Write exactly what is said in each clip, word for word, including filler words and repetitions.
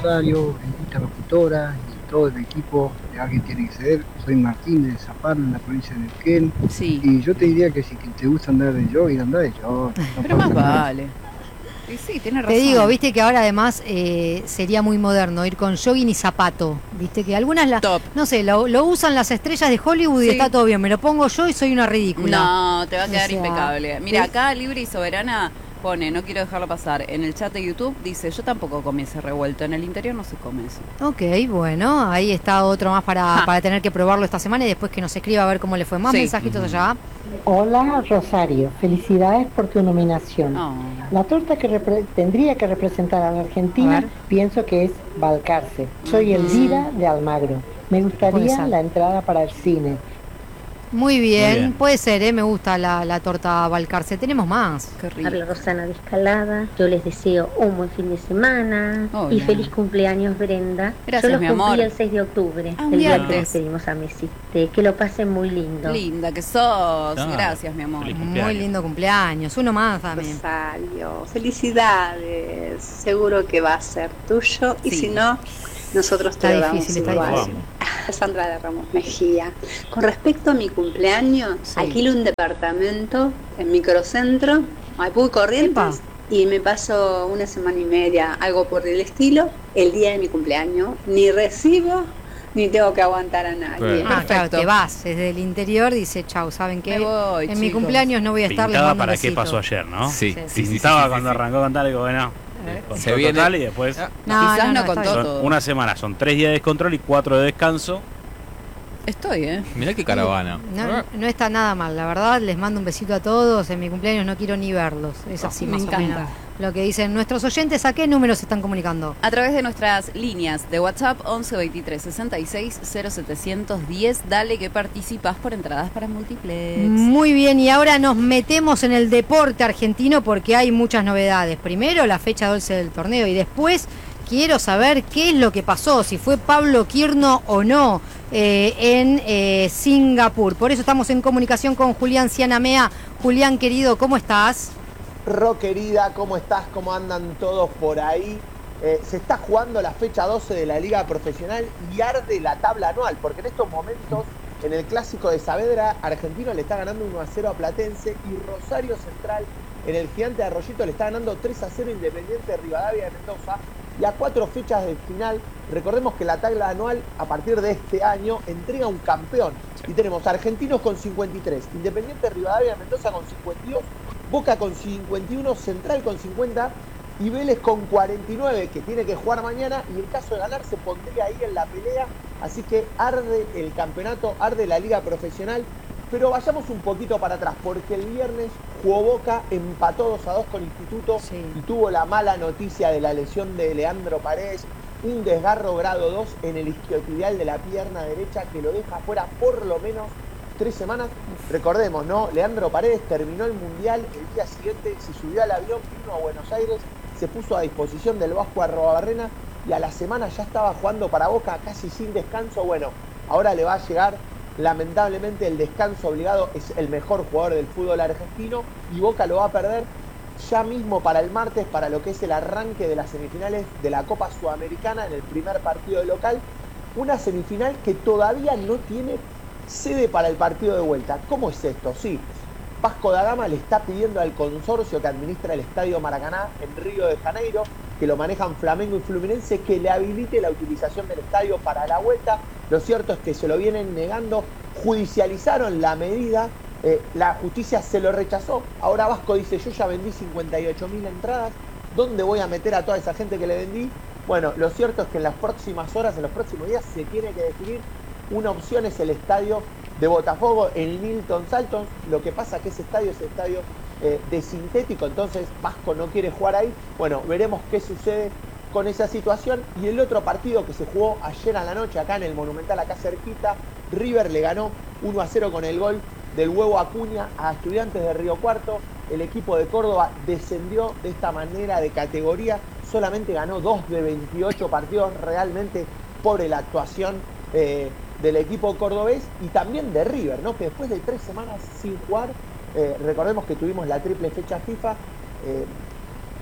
Rosario, interlocutora y todo el equipo de Alguien Tiene que Ceder. Soy Martín de Zapal, en la provincia de Neuquén. Sí. Y yo te diría que si te gusta andar de jogging, andá de jogging. No Pero más pasa nada. vale. Y sí, tiene Te razón. digo, viste que ahora además eh, sería muy moderno ir con jogging y zapato. Viste que algunas, la, Top. no sé, lo, lo usan las estrellas de Hollywood y Sí. está todo bien. Me lo pongo yo y soy una ridícula. No, te va a O quedar sea, impecable. Mira, sí. acá Libre y Soberana pone, no quiero dejarlo pasar. En el chat de YouTube dice, yo tampoco comí ese revuelto. En el interior no se come eso. Ok, bueno, ahí está otro más para, Ja. para tener que probarlo esta semana y después que nos escriba a ver cómo le fue. Más Sí. mensajitos allá. Hola Rosario, felicidades por tu nominación. Oh. La torta que repre- tendría que representar a la A Argentina, ver. pienso que es Balcarce. Soy Elvira de Almagro. Me Puede gustaría ser. la entrada para el cine. Muy bien, Muy bien. puede ser, ¿eh? Me gusta la, la torta Balcarce. Tenemos más. Qué rico. Habla Rosana de Escalada. Yo les deseo un buen fin de semana Hola. y feliz cumpleaños, Brenda. Gracias, Yo los mi cumplí amor. el seis de octubre, Ah, un el día día que antes. despedimos a Messi. De que lo pasen muy lindo. Linda que sos. Ah, Gracias, mi amor. feliz Muy cumpleaños. lindo cumpleaños. Uno más también. Rosario, felicidades, seguro que va a ser tuyo y Sí. si no, nosotros te Está lo damos difícil, está igual. difícil. Sandra de Ramos Mejía. Con respecto a mi cumpleaños, Sí. alquilo un departamento en Microcentro, Maipú y Corrientes, y me paso una semana y media, algo por el estilo, el día de mi cumpleaños. Ni recibo, ni tengo que aguantar a nadie. Bueno. Ah, claro, Perfecto. te vas desde el interior, dice, chau, ¿saben qué? Me voy, en mi chicos. cumpleaños no voy a estar, les Pintada mando un para qué besito. pasó ayer, ¿no? Sí, Sí, sí, sí, sí, Pintaba sí, cuando sí. arrancó con tal y bueno, con Se viene- total y después No, Quizás no, no no, contó está bien. todo. son una semana, son tres días de descontrol y cuatro de descanso. Estoy, ¿eh? Mirá qué caravana. No, no está nada mal, la verdad, les mando un besito a todos, en mi cumpleaños no quiero ni verlos, es así Me más o encanta. menos lo que dicen nuestros oyentes. ¿A qué números se están comunicando? A través de nuestras líneas de WhatsApp once veintitrés sesenta y seis cero setecientos diez, dale que participas por entradas para Multiplex. Muy bien, y ahora nos metemos en el deporte argentino porque hay muchas novedades. Primero la fecha doce del torneo y después quiero saber qué es lo que pasó, si fue Pablo Quirno o no eh, en eh, Singapur. Por eso estamos en comunicación con Julián Cianamea. Julián, querido, ¿cómo estás? Ro, querida, ¿cómo estás? ¿Cómo andan todos por ahí? Eh, se está jugando la fecha doce de la Liga Profesional y arde la tabla anual, porque en estos momentos, en el Clásico de Saavedra, Argentino le está ganando uno a cero a Platense y Rosario Central, en el Gigante de Arroyito, le está ganando tres a cero Independiente de Rivadavia de Mendoza. Y a cuatro fechas del final, recordemos que la tabla anual, a partir de este año, entrega un campeón. Y tenemos Argentinos con cincuenta y tres, Independiente de Rivadavia de Mendoza con cincuenta y dos, Boca con cincuenta y uno, Central con cincuenta y Vélez con cuarenta y nueve, que tiene que jugar mañana, y en caso de ganar se pondría ahí en la pelea. Así que arde el campeonato, arde la Liga Profesional. Pero vayamos un poquito para atrás, porque el viernes jugó Boca, empató dos a dos con Instituto, Sí. y tuvo la mala noticia de la lesión de Leandro Paredes, un desgarro grado dos en el isquiotibial de la pierna derecha que lo deja fuera por lo menos tres semanas. Recordemos, ¿no? Leandro Paredes terminó el Mundial, el día siguiente se subió al avión, vino a Buenos Aires, se puso a disposición del Vasco Arrobarrena y a la semana ya estaba jugando para Boca casi sin descanso. Bueno, ahora le va a llegar lamentablemente el descanso obligado, es el mejor jugador del fútbol argentino y Boca lo va a perder ya mismo para el martes, para lo que es el arranque de las semifinales de la Copa Sudamericana en el primer partido de local. Una semifinal que todavía no tiene sede para el partido de vuelta. ¿Cómo es esto? Sí, Vasco da Gama le está pidiendo al consorcio que administra el Estadio Maracaná en Río de Janeiro, que lo manejan Flamengo y Fluminense, que le habilite la utilización del estadio para la vuelta. Lo cierto es que se lo vienen negando, judicializaron la medida, eh, la justicia se lo rechazó. Ahora Vasco dice, yo ya vendí cincuenta y ocho mil entradas, ¿dónde voy a meter a toda esa gente que le vendí? Bueno, lo cierto es que en las próximas horas, en los próximos días, se tiene que definir. Una opción es el estadio de Botafogo, el Nilton Salton. Lo que pasa es que ese estadio es estadio eh, de sintético, entonces Vasco no quiere jugar ahí. Bueno, veremos qué sucede con esa situación. Y el otro partido que se jugó ayer a la noche acá en el Monumental, acá cerquita, River le ganó uno a cero con el gol del Huevo Acuña a Estudiantes de Río Cuarto. El equipo de Córdoba descendió de esta manera de categoría, solamente ganó dos de veintiocho partidos, realmente pobre la actuación eh, del equipo cordobés y también de River, ¿no? Que después de tres semanas sin jugar, eh, recordemos que tuvimos la triple fecha FIFA, eh,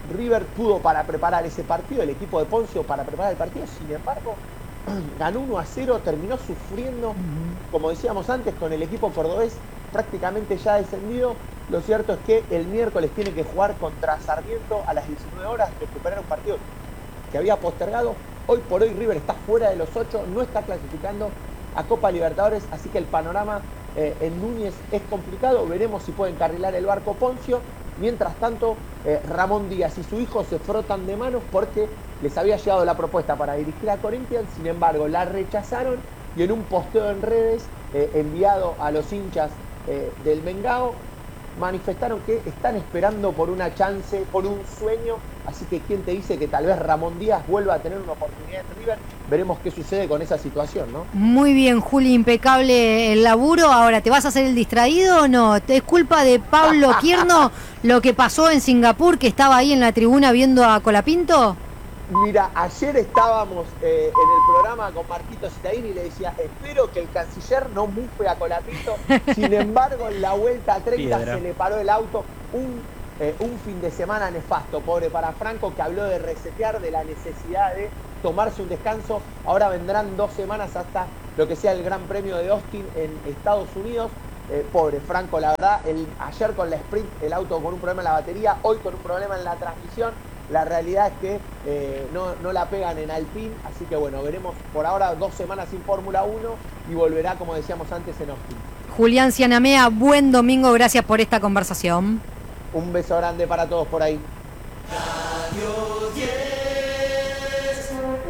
River pudo para preparar ese partido, el equipo de Poncio para preparar el partido, sin embargo, ganó uno a cero, terminó sufriendo, como decíamos antes, con el equipo cordobés prácticamente ya descendido. Lo cierto es que el miércoles tiene que jugar contra Sarmiento a las diecinueve horas, recuperar un partido que había postergado. Hoy por hoy River está fuera de los ocho, no está clasificando a Copa Libertadores, así que el panorama eh, en Núñez es complicado. Veremos si puede encarrilar el barco Poncio. Mientras tanto, eh, Ramón Díaz y su hijo se frotan de manos porque les había llegado la propuesta para dirigir a Corinthians, sin embargo la rechazaron y en un posteo en redes eh, enviado a los hinchas eh, del Mengao, manifestaron que están esperando por una chance, por un sueño, así que quién te dice que tal vez Ramón Díaz vuelva a tener una oportunidad en River. Veremos qué sucede con esa situación, ¿no? Muy bien, Juli, impecable el laburo. Ahora, ¿te vas a hacer el distraído o no? ¿Es culpa de Pablo Quierno lo que pasó en Singapur, que estaba ahí en la tribuna viendo a Colapinto? Mira, ayer estábamos eh, en el programa con Marquito Citaín y le decía, espero que el canciller no mufe a Colapinto. Sin embargo, en la vuelta a treinta Piedra. Se le paró el auto. Un, eh, un fin de semana nefasto, pobre para Franco, que habló de resetear, de la necesidad de tomarse un descanso. Ahora vendrán dos semanas hasta lo que sea el Gran Premio de Austin en Estados Unidos. Eh, pobre Franco, la verdad, el, ayer con la Sprint, el auto con un problema en la batería, hoy con un problema en la transmisión. La realidad es que eh, no, no la pegan en Alpine, así que bueno, veremos por ahora dos semanas sin Fórmula uno y volverá, como decíamos antes, en Austin. Julián Cianamea, buen domingo, gracias por esta conversación. Un beso grande para todos por ahí. Radio diez.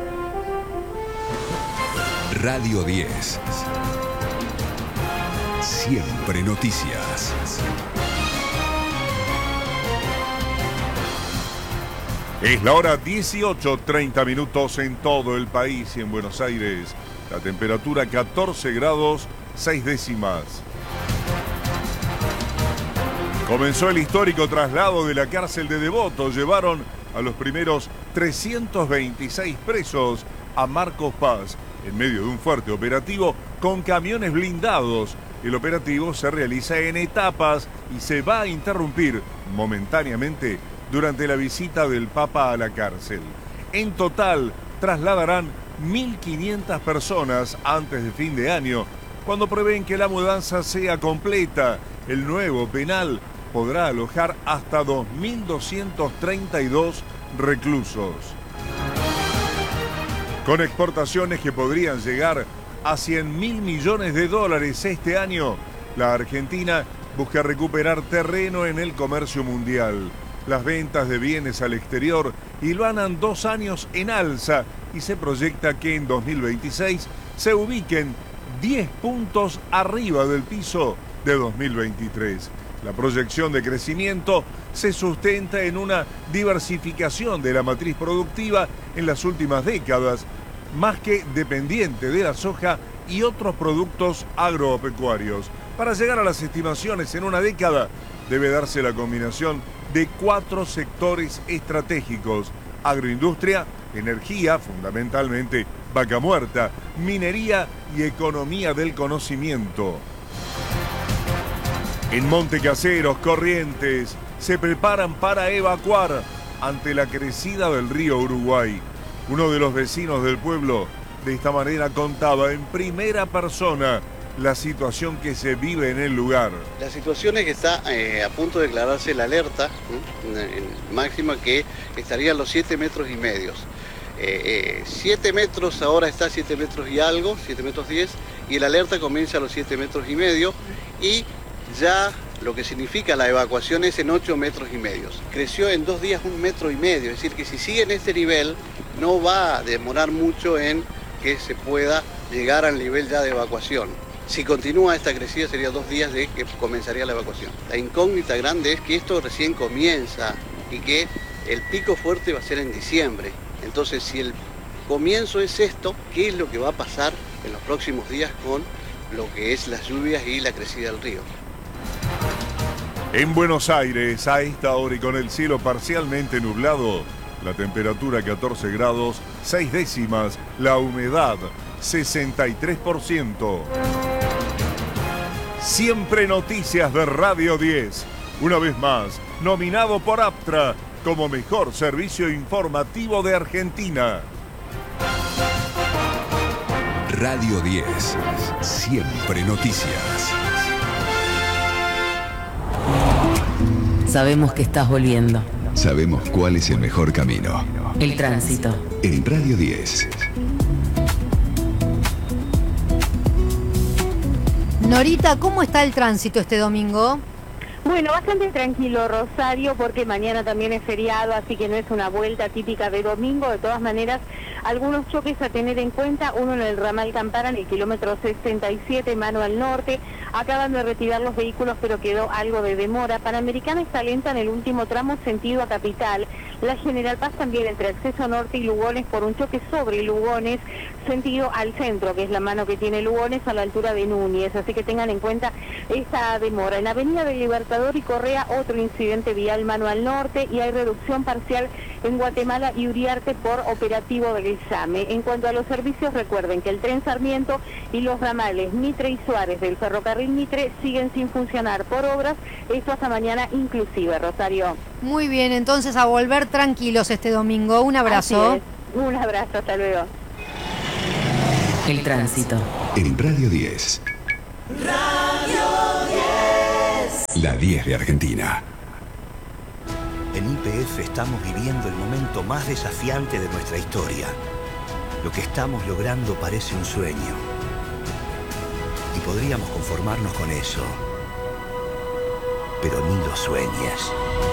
Radio diez. Siempre noticias. Es la hora dieciocho, treinta minutos en todo el país y en Buenos Aires. La temperatura catorce grados, seis décimas. Comenzó el histórico traslado de la cárcel de Devoto. Llevaron a los primeros trescientos veintiséis presos a Marcos Paz en medio de un fuerte operativo con camiones blindados. El operativo se realiza en etapas y se va a interrumpir momentáneamente durante la visita del Papa a la cárcel. En total, trasladarán mil quinientas personas antes de fin de año, cuando prevén que la mudanza sea completa. El nuevo penal podrá alojar hasta dos mil doscientos treinta y dos reclusos. Con exportaciones que podrían llegar a cien mil millones de dólares este año, la Argentina busca recuperar terreno en el comercio mundial. Las ventas de bienes al exterior hilvanan dos años en alza y se proyecta que en dos mil veintiséis se ubiquen diez puntos arriba del piso de dos mil veintitrés. La proyección de crecimiento se sustenta en una diversificación de la matriz productiva en las últimas décadas, más que dependiente de la soja y otros productos agropecuarios. Para llegar a las estimaciones en una década, debe darse la combinación de cuatro sectores estratégicos: agroindustria, energía, fundamentalmente vaca muerta, minería y economía del conocimiento. En Montecaseros, Corrientes, se preparan para evacuar ante la crecida del río Uruguay. Uno de los vecinos del pueblo de esta manera contaba en primera persona la situación que se vive en el lugar. La situación es que está eh, a punto de declararse la alerta ¿eh? máxima, que estaría a los siete metros y medios. Eh, eh, siete metros, ahora está a siete metros y algo, siete metros diez, y la alerta comienza a los siete metros y medio, y ya lo que significa la evacuación es en ocho metros y medios. Creció en dos días un metro y medio, es decir que si sigue en este nivel no va a demorar mucho en que se pueda llegar al nivel ya de evacuación. Si continúa esta crecida sería dos días de que comenzaría la evacuación. La incógnita grande es que esto recién comienza y que el pico fuerte va a ser en diciembre. Entonces, si el comienzo es esto, ¿qué es lo que va a pasar en los próximos días con lo que es las lluvias y la crecida del río? En Buenos Aires, a esta hora y con el cielo parcialmente nublado, la temperatura catorce grados, seis décimas, la humedad sesenta y tres por ciento. Siempre noticias de Radio diez. Una vez más, nominado por Aptra como mejor servicio informativo de Argentina. Radio diez. Siempre noticias. Sabemos que estás volviendo. Sabemos cuál es el mejor camino. El tránsito. En Radio diez. Norita, ¿cómo está el tránsito este domingo? Bueno, bastante tranquilo, Rosario, porque mañana también es feriado, así que no es una vuelta típica de domingo. De todas maneras, algunos choques a tener en cuenta. Uno en el ramal Campana, en el kilómetro sesenta y siete, mano al norte. Acaban de retirar los vehículos, pero quedó algo de demora. Panamericana está lenta en el último tramo, sentido a Capital. La General Paz también entre acceso norte y Lugones por un choque sobre Lugones, sentido al centro, que es la mano que tiene Lugones a la altura de Núñez. Así que tengan en cuenta esta demora. En la avenida del Libertador y Correa, otro incidente vial mano al norte, y hay reducción parcial en Guatemala y Uriarte por operativo del SAME. En cuanto a los servicios, recuerden que el tren Sarmiento y los ramales Mitre y Suárez del ferrocarril Mitre siguen sin funcionar por obras, esto hasta mañana inclusive, Rosario. Muy bien, entonces a volver tranquilos este domingo. Un abrazo. Un abrazo, hasta luego. El tránsito. En Radio diez. Radio diez. La diez de Argentina. En Y P F estamos viviendo el momento más desafiante de nuestra historia. Lo que estamos logrando parece un sueño. Y podríamos conformarnos con eso. Pero ni lo sueñes.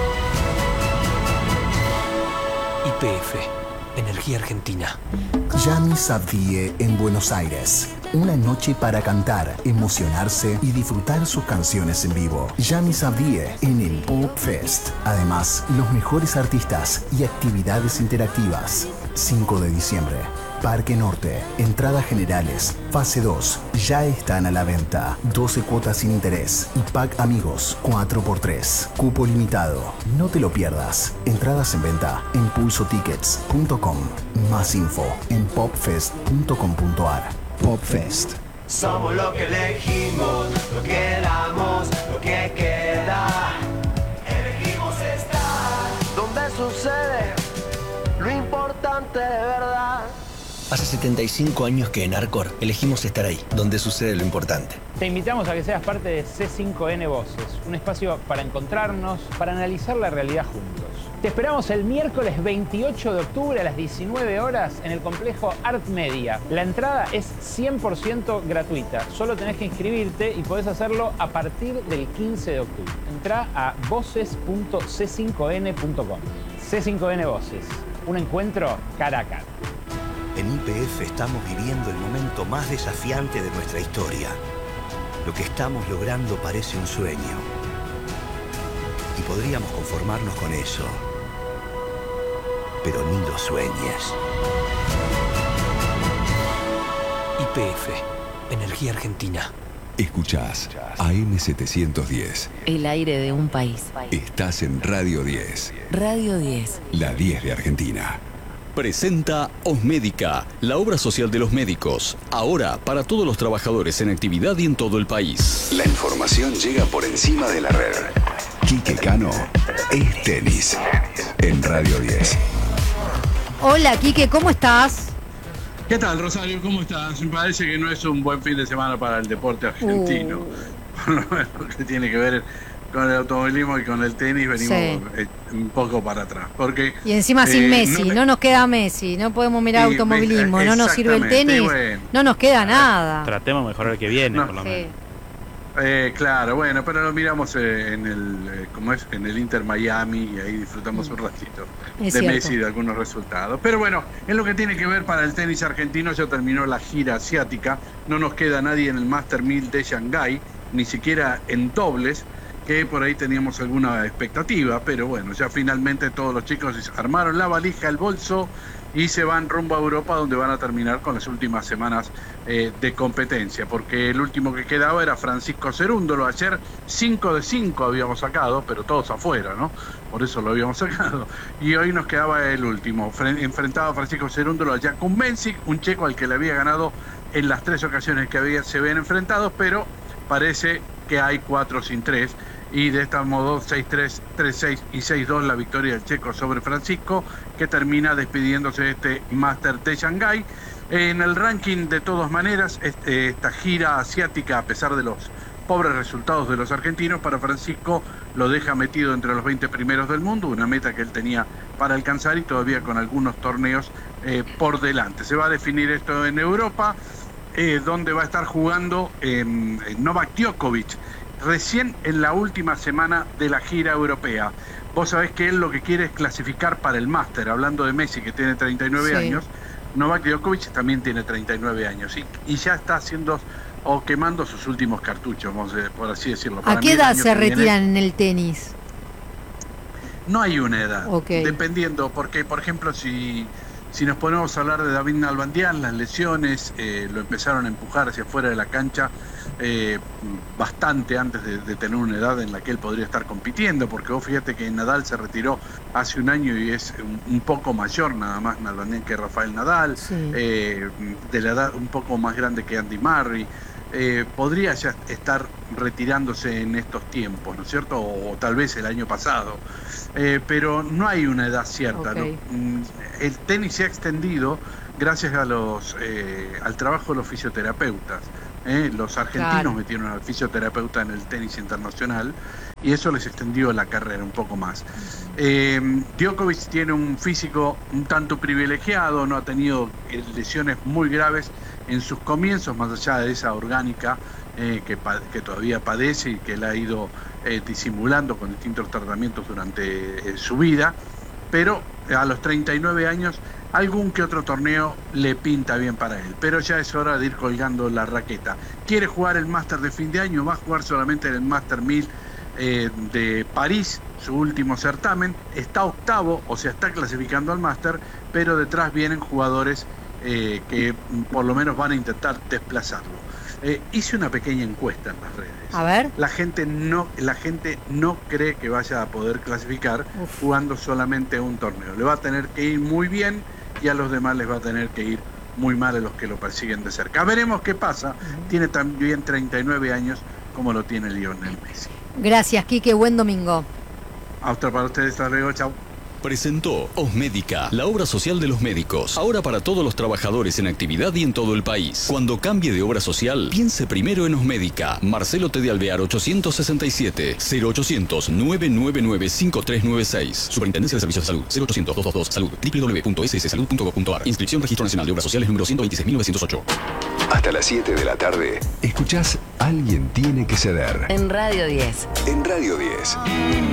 Y P F, Energía Argentina. Yami Sabdie en Buenos Aires. Una noche para cantar, emocionarse y disfrutar sus canciones en vivo. Yami Sabdie en el Pop Fest. Además, los mejores artistas y actividades interactivas. cinco de diciembre. Parque Norte. Entradas generales. Fase dos. Ya están a la venta. doce cuotas sin interés. Y pack amigos. cuatro por tres. Cupo limitado. No te lo pierdas. Entradas en venta en pulso tickets punto com. Más info en popfest punto com punto ar. Popfest. Somos lo que elegimos, lo que damos, lo que queda. Elegimos estar donde sucede lo importante de verdad. Hace setenta y cinco años que en Arcor elegimos estar ahí, donde sucede lo importante. Te invitamos a que seas parte de C cinco N Voces, un espacio para encontrarnos, para analizar la realidad juntos. Te esperamos el miércoles veintiocho de octubre a las diecinueve horas en el complejo Art Media. La entrada es cien por ciento gratuita, solo tenés que inscribirte y podés hacerlo a partir del quince de octubre. Entrá a voces punto c cinco n punto com. C cinco N Voces, un encuentro cara a cara. En Y P F estamos viviendo el momento más desafiante de nuestra historia. Lo que estamos logrando parece un sueño. Y podríamos conformarnos con eso. Pero ni lo sueñes. Y P F, Energía Argentina. Escuchás A M setecientos diez. El aire de un país. Estás en Radio diez. Radio diez. La diez de Argentina. Presenta Osmédica, la obra social de los médicos. Ahora para todos los trabajadores en actividad y en todo el país. La información llega por encima de la red. Quique Cano es tenis. En Radio diez. Hola, Quique, ¿cómo estás? ¿Qué tal, Rosario? ¿Cómo estás? Me parece que no es un buen fin de semana para el deporte argentino. Uh. Lo que tiene que ver con el automovilismo y con el tenis venimos sí. un poco para atrás. Porque, y encima sin eh, Messi, no, no nos queda Messi, no podemos mirar y, automovilismo, no nos sirve el tenis, bueno. no nos queda nada. Tratemos de mejorar el que viene, no, por lo sí. menos. Eh, claro, bueno, pero lo miramos eh, en el eh, como es en el Inter Miami y ahí disfrutamos mm. un ratito es de cierto. Messi y de algunos resultados. Pero bueno, en lo que tiene que ver para el tenis argentino, ya terminó la gira asiática, no nos queda nadie en el Master mil de Shanghái, ni siquiera en dobles, que por ahí teníamos alguna expectativa, pero bueno, ya finalmente todos los chicos armaron la valija, el bolso y se van rumbo a Europa, donde van a terminar con las últimas semanas eh, de competencia, porque el último que quedaba era Francisco Cerúndolo. Ayer cinco de cinco habíamos sacado, pero todos afuera, ¿no? Por eso lo habíamos sacado. Y hoy nos quedaba el último, enfrentado a Francisco Cerúndolo a Jakub Mensik, un checo al que le había ganado en las tres ocasiones que había, se habían enfrentado, pero parece que hay cuatro sin tres. y de este modo seis tres, tres seis y seis dos la victoria del checo sobre Francisco, que termina despidiéndose de este Master de Shanghái. En el ranking, de todas maneras, este, esta gira asiática, a pesar de los pobres resultados de los argentinos, para Francisco lo deja metido entre los veinte primeros del mundo, una meta que él tenía para alcanzar y todavía con algunos torneos eh, por delante. Se va a definir esto en Europa, eh, donde va a estar jugando eh, Novak Djokovic, recién en la última semana de la gira europea. Vos sabés que él lo que quiere es clasificar para el Máster, hablando de Messi, que tiene treinta y nueve Sí. años, Novak Djokovic también tiene treinta y nueve años y, y ya está haciendo o quemando sus últimos cartuchos, vamos a, por así decirlo. ¿A Para qué mí el edad año se que viene- retiran en el tenis? No hay una edad, Ok. dependiendo, porque por ejemplo si, si nos ponemos a hablar de David Nalbandián, las lesiones eh, lo empezaron a empujar hacia afuera de la cancha eh, bastante antes de, de tener una edad en la que él podría estar compitiendo, porque vos fíjate que Nadal se retiró hace un año y es un, un poco mayor nada más Nalbandián que Rafael Nadal, Sí. eh, de la edad un poco más grande que Andy Murray. Eh, podría ya estar retirándose en estos tiempos, ¿no es cierto? O, o tal vez el año pasado. Eh, pero no hay una edad cierta. Ok. ¿no? Mm, El tenis se ha extendido gracias a los eh, al trabajo de los fisioterapeutas. ¿eh? Los argentinos Claro. metieron al fisioterapeuta en el tenis internacional y eso les extendió la carrera un poco más. Eh, Djokovic tiene un físico un tanto privilegiado, no ha tenido eh, lesiones muy graves en sus comienzos, más allá de esa orgánica eh, que, pa- que todavía padece y que él ha ido eh, disimulando con distintos tratamientos durante eh, su vida, pero a los treinta y nueve años algún que otro torneo le pinta bien para él, pero ya es hora de ir colgando la raqueta. Quiere jugar el Máster de fin de año, va a jugar solamente en el Máster mil eh, de París, su último certamen, está octavo, o sea, está clasificando al Máster, pero detrás vienen jugadores eh, que por lo menos van a intentar desplazarlo. Eh, hice una pequeña encuesta en las redes. A ver. La gente no, la gente no cree que vaya a poder clasificar jugando solamente un torneo. Le va a tener que ir muy bien y a los demás les va a tener que ir muy mal a los que lo persiguen de cerca. Veremos qué pasa. Tiene también treinta y nueve años como lo tiene Lionel Messi. Gracias, Quique. Buen domingo. Hasta para ustedes, hasta luego, chao. Presentó Osmédica, la obra social de los médicos. Ahora para todos los trabajadores en actividad y en todo el país. Cuando cambie de obra social, piense primero en Osmédica. Marcelo T. de Alvear ochocientos sesenta y siete, cero ochocientos, nueve nueve nueve, cinco tres nueve seis. Superintendencia de Servicios de Salud, cero ochocientos, doscientos veintidós, salud, doble u doble u doble u punto s s salud punto gov punto a r. Inscripción Registro Nacional de Obras Sociales número ciento veintiséis mil novecientos ocho. Hasta las siete de la tarde, escuchás Alguien tiene que ceder. En Radio diez. En Radio diez.